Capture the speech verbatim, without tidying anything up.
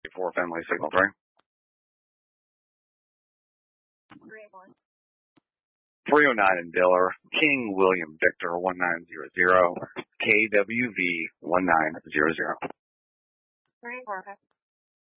Four Family Signal three. three oh nine in Diller, King William Victor one nine zero zero, K W V one nine zero zero.